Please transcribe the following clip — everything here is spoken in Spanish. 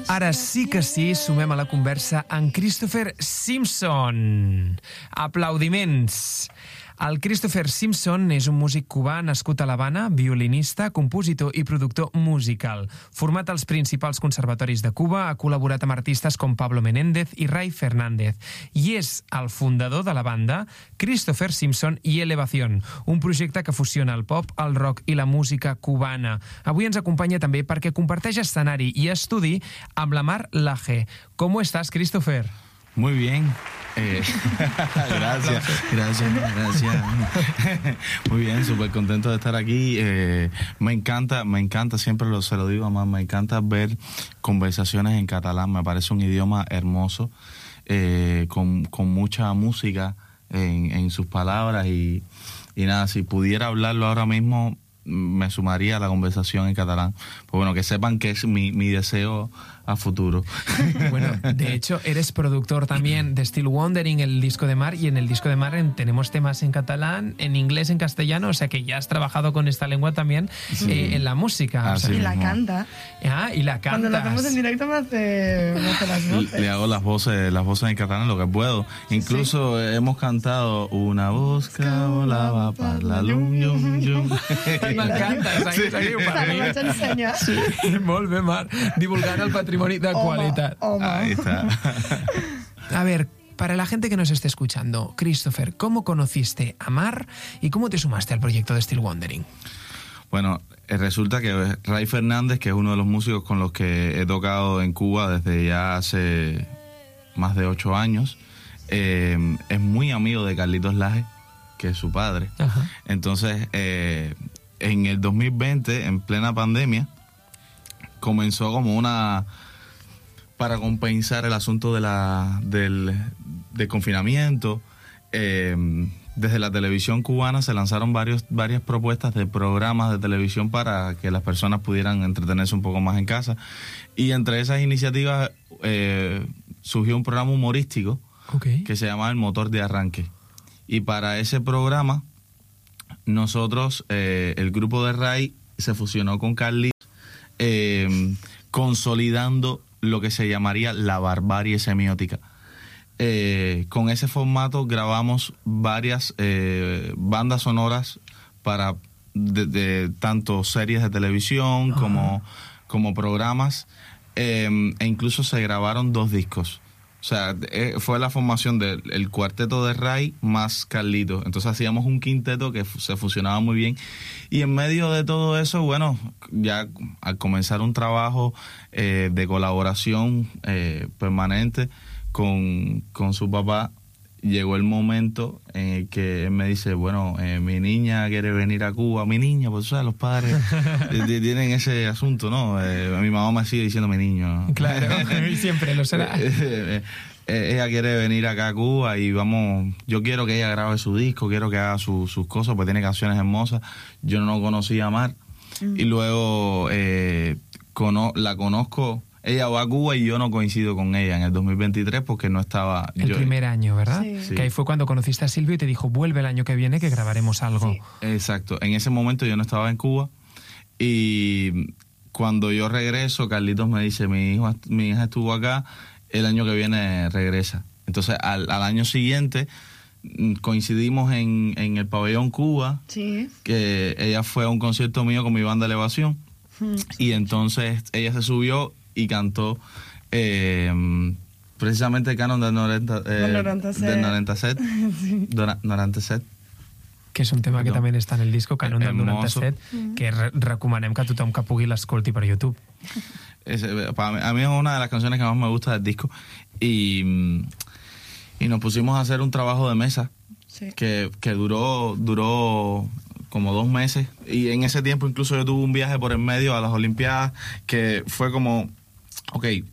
Ara sí que sí, sumem a la conversa en Christopher Simpson. Aplaudiments. El Christopher Simpson és un músic cubà nascut a l'Havana, violinista, compositor i productor musical. Format als principals conservatoris de Cuba, ha col·laborat amb artistes com Pablo Menéndez i Ray Fernández. I és el fundador de la banda Christopher Simpson y Elevación, un projecte que fusiona el pop, el rock i la música cubana. Avui ens acompanya també perquè comparteix escenari i estudi amb la Mar Laje. ¿Cómo estás, Christopher? Muy bien. Gracias. Muy bien, súper contento de estar aquí. Me encanta, siempre se lo digo a mamá, me encanta ver conversaciones en catalán. Me parece un idioma hermoso, con mucha música en sus palabras y nada, si pudiera hablarlo ahora mismo, me sumaría a la conversación en catalán. Pues bueno, que sepan que es mi deseo a futuro. Bueno, de hecho, eres productor también de Still Wondering, el disco de Mar, y en el disco de Mar tenemos temas en catalán, en inglés, en castellano, o sea que ya has trabajado con esta lengua también en la música. O sea, y la canta. Ah, y la cantas. Cuando lo hacemos en directo me hace las voces. Le hago las voces en catalán lo que puedo. Incluso hemos cantado Una voz que volava per la llum. M'encanta, seguiu per mi. Vaig ensenyar. Sí, molt bé, Mar. Divulgant el patrimoni de qualitat. Ahí está. A ver, para la gente que nos esté escuchando, Christopher, ¿cómo conociste a Mar y cómo te sumaste al proyecto de Still Wondering? Bueno, resulta que Ray Fernández, que es uno de los músicos con los que he tocado en Cuba desde ya hace más de 8 años, es muy amigo de Carlitos Laje, que es su padre. Ajá. Entonces, en el 2020, en plena pandemia, comenzó como para compensar el asunto del confinamiento. Desde la televisión cubana se lanzaron varias propuestas de programas de televisión para que las personas pudieran entretenerse un poco más en casa. Y entre esas iniciativas surgió un programa humorístico que se llamaba El Motor de Arranque. Y para ese programa, nosotros, el grupo de Ray, se fusionó con Carly, consolidando lo que se llamaría la barbarie semiótica. Con ese formato grabamos varias bandas sonoras para de tanto series de televisión como programas, e incluso se grabaron 2 discos. O sea, fue la formación del cuarteto de Ray más Carlito. Entonces hacíamos un quinteto que se fusionaba muy bien. Y en medio de todo eso, bueno, ya al comenzar un trabajo de colaboración permanente con su papá, llegó el momento en el que él me dice, bueno, mi niña quiere venir a Cuba. Mi niña, pues, ¿sabes? Los padres tienen ese asunto, ¿no? Mi mamá me sigue diciendo mi niño. Claro, y siempre lo será. Ella quiere venir acá a Cuba y yo quiero que ella grabe su disco, quiero que haga sus cosas, porque tiene canciones hermosas. Yo no conocía a Mar. Y luego la conozco. Ella va a Cuba y yo no coincido con ella en el 2023 porque no estaba... El primer año, ¿verdad? Sí. Que ahí fue cuando conociste a Silvio y te dijo, vuelve el año que viene que grabaremos algo. Sí. Exacto. En ese momento yo no estaba en Cuba y cuando yo regreso, Carlitos me dice, mi hija estuvo acá, el año que viene regresa. Entonces, al año siguiente coincidimos en el Pabellón Cuba, Sí. que ella fue a un concierto mío con mi banda Elevación y entonces ella se subió y cantó precisamente el canon del 97. Sí. 97. Que és un tema que també està en el disco, Canon del Hermoso. 97, que recomanem que tothom que pugui l'escolti per YouTube. A mí es una de las canciones que más me gusta del disco y nos pusimos a hacer un trabajo de mesa Sí. que duró como 2 meses y en ese tiempo incluso yo tuve un viaje por el medio a las Olimpiadas que fue como, ok,